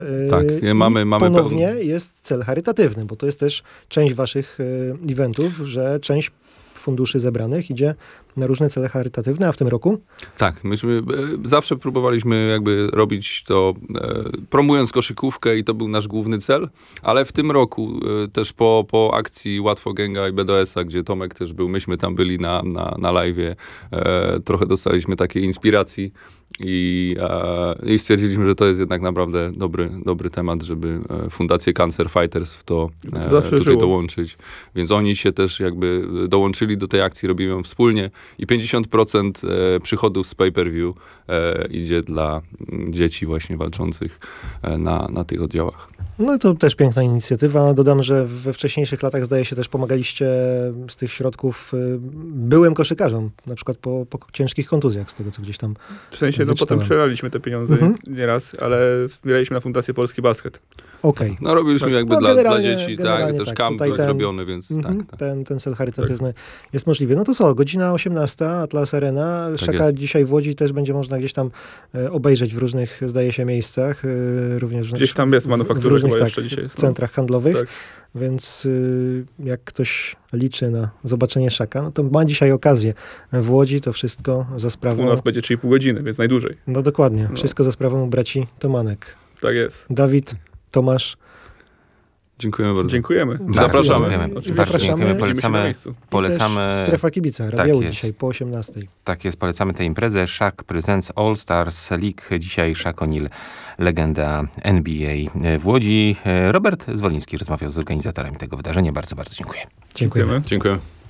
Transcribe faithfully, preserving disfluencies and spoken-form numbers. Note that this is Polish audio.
Tak, Yy, mamy, mamy ponownie pełno... jest cel charytatywny, bo to jest też część waszych yy, eventów, że część funduszy zebranych idzie na różne cele charytatywne, a w tym roku? Tak, myśmy e, zawsze próbowaliśmy jakby robić to e, promując koszykówkę i to był nasz główny cel, ale w tym roku e, też po, po akcji Łatwo Gęga i B D S a, gdzie Tomek też był, myśmy tam byli na, na, na live'ie, e, trochę dostaliśmy takiej inspiracji i, e, i stwierdziliśmy, że to jest jednak naprawdę dobry, dobry temat, żeby e, Fundację Cancer Fighters w to, e, to zawsze tutaj żyło. dołączyć. Więc oni się też jakby dołączyli do tej akcji, robimy ją wspólnie i pięćdziesiąt procent przychodów z pay-per-view e, idzie dla dzieci właśnie walczących e, na, na tych oddziałach. No to też piękna inicjatywa. Dodam, że we wcześniejszych latach zdaje się też pomagaliście z tych środków y, byłym koszykarzom, na przykład po, po ciężkich kontuzjach, z tego co gdzieś tam W sensie, no wyczytałem. potem przelaliśmy te pieniądze Mhm. nieraz, ale zbieraliśmy na Fundację Polski Basket. Okej. No robiliśmy Tak. jakby No, dla, dla generalnie- dzieci, tak, generalnie też tak. kamp Tutaj był ten- zrobiony, więc Mhm, tak, tak. Ten, ten cel charytatywny jest możliwy. No to co, godzina osiemnasta, Atlas Arena. Szaka jest. dzisiaj w Łodzi też będzie można gdzieś tam e, obejrzeć w różnych, zdaje się, miejscach. E, również Gdzieś tam jest w- w manufaktura różnych, chyba tak, jeszcze dzisiaj jest. No. centrach handlowych. Tak. Więc y, jak ktoś liczy na zobaczenie Szaka, no to ma dzisiaj okazję w Łodzi. To wszystko za sprawą... U nas będzie trzy i pół godziny, więc najdłużej. No dokładnie. No. Wszystko za sprawą braci Tomanek. Tak jest. Dawid, Tomasz. Dziękujemy bardzo. Dziękujemy. Zapraszamy. Dziękujemy. I Bardzo zapraszamy. dziękujemy. Widzimy się na Polecamy, miejscu. I polecamy, też Strefa Kibica. Tak Radio Łódź jest. dzisiaj po osiemnastej. tak jest, polecamy tę imprezę. Shaq Presents All Stars League. Dzisiaj Shaq O'Neal, legenda N B A w Łodzi. Robert Zwoliński rozmawiał z organizatorami tego wydarzenia. Bardzo, bardzo dziękuję. Dziękujemy. Dziękuję.